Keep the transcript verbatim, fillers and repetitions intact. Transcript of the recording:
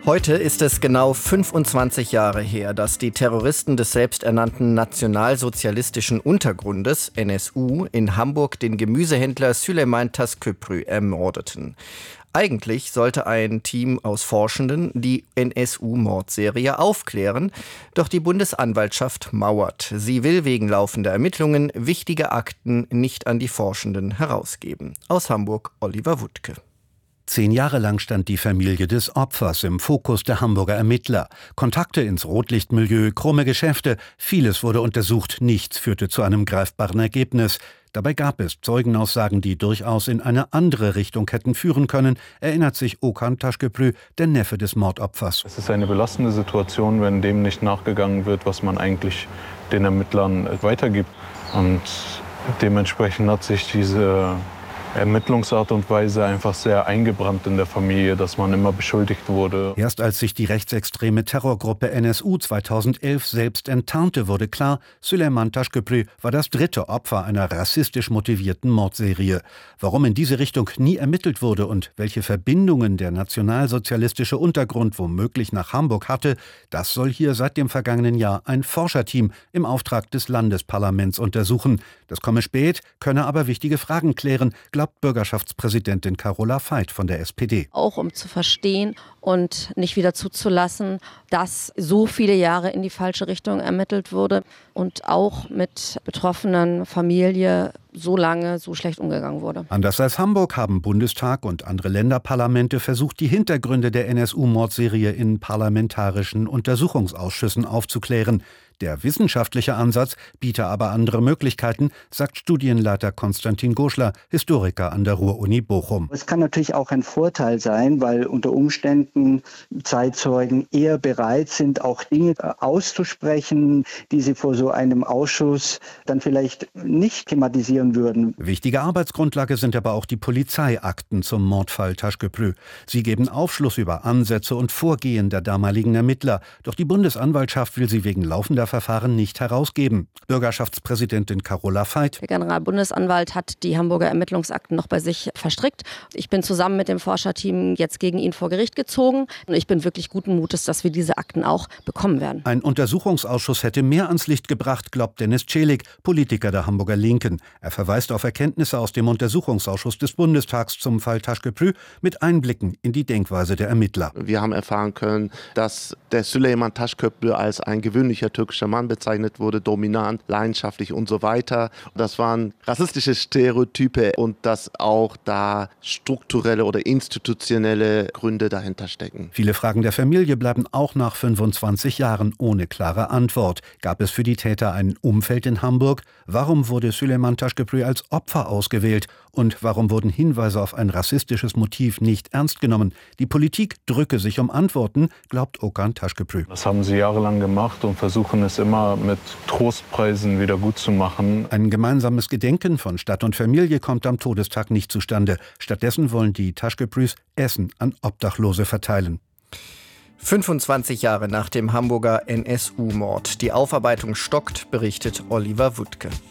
Heute ist es genau fünfundzwanzig Jahre her, dass die Terroristen des selbsternannten nationalsozialistischen Untergrundes N S U in Hamburg den Gemüsehändler Süleyman Tasköprü ermordeten. Eigentlich sollte ein Team aus Forschenden die N S U-Mordserie aufklären, doch die Bundesanwaltschaft mauert. Sie will wegen laufender Ermittlungen wichtige Akten nicht an die Forschenden herausgeben. Aus Hamburg Oliver Wuttke. Zehn Jahre lang stand die Familie des Opfers im Fokus der Hamburger Ermittler. Kontakte ins Rotlichtmilieu, krumme Geschäfte, vieles wurde untersucht, nichts führte zu einem greifbaren Ergebnis. Dabei gab es Zeugenaussagen, die durchaus in eine andere Richtung hätten führen können, erinnert sich Okan Tasköprü, der Neffe des Mordopfers. Es ist eine belastende Situation, wenn dem nicht nachgegangen wird, was man eigentlich den Ermittlern weitergibt. Und dementsprechend hat sich diese Ermittlungsart und Weise einfach sehr eingebrannt in der Familie, dass man immer beschuldigt wurde. Erst als sich die rechtsextreme Terrorgruppe N S U zweitausendelf selbst enttarnte, wurde klar, Süleyman Tasköprü war das dritte Opfer einer rassistisch motivierten Mordserie. Warum in diese Richtung nie ermittelt wurde und welche Verbindungen der nationalsozialistische Untergrund womöglich nach Hamburg hatte, das soll hier seit dem vergangenen Jahr ein Forscherteam im Auftrag des Landesparlaments untersuchen. Das komme spät, könne aber wichtige Fragen klären, glaubt Bürgerschaftspräsidentin Carola Veit von der S P D. Auch um zu verstehen und nicht wieder zuzulassen, dass so viele Jahre in die falsche Richtung ermittelt wurde und auch mit betroffenen Familie so lange so schlecht umgegangen wurde. Anders als Hamburg haben Bundestag und andere Länderparlamente versucht, die Hintergründe der N S U-Mordserie in parlamentarischen Untersuchungsausschüssen aufzuklären. Der wissenschaftliche Ansatz biete aber andere Möglichkeiten, sagt Studienleiter Konstantin Goschler, Historiker an der Ruhr-Uni Bochum. Es kann natürlich auch ein Vorteil sein, weil unter Umständen Zeitzeugen eher bereit sind, auch Dinge auszusprechen, die sie vor so einem Ausschuss dann vielleicht nicht thematisieren würden. Wichtige Arbeitsgrundlage sind aber auch die Polizeiakten zum Mordfall Tasköprü. Sie geben Aufschluss über Ansätze und Vorgehen der damaligen Ermittler. Doch die Bundesanwaltschaft will sie wegen laufender Verfahren nicht herausgeben. Bürgerschaftspräsidentin Carola Veit. Der Generalbundesanwalt hat die Hamburger Ermittlungsakten noch bei sich verstrickt. Ich bin zusammen mit dem Forscherteam jetzt gegen ihn vor Gericht gezogen. Und ich bin wirklich guten Mutes, dass wir diese Akten auch bekommen werden. Ein Untersuchungsausschuss hätte mehr ans Licht gebracht, glaubt Dennis Celik, Politiker der Hamburger Linken. Er verweist auf Erkenntnisse aus dem Untersuchungsausschuss des Bundestags zum Fall Tasköprü mit Einblicken in die Denkweise der Ermittler. Wir haben erfahren können, dass der Süleyman Tasköprü als ein gewöhnlicher türkischer Mann bezeichnet wurde, dominant, leidenschaftlich und so weiter. Das waren rassistische Stereotype und dass auch da strukturelle oder institutionelle Gründe dahinter stecken. Viele Fragen der Familie bleiben auch nach fünfundzwanzig Jahren ohne klare Antwort. Gab es für die Täter ein Umfeld in Hamburg? Warum wurde Süleyman Tasköprü als Opfer ausgewählt? Und warum wurden Hinweise auf ein rassistisches Motiv nicht ernst genommen? Die Politik drücke sich um Antworten, glaubt Okan Tasköprü. Das haben sie jahrelang gemacht und versuchen es immer mit Trostpreisen wieder gut zu machen. Ein gemeinsames Gedenken von Stadt und Familie kommt am Todestag nicht zustande. Stattdessen wollen die Tasköprüs Essen an Obdachlose verteilen. fünfundzwanzig Jahre nach dem Hamburger N S U-Mord. Die Aufarbeitung stockt, berichtet Oliver Wuttke.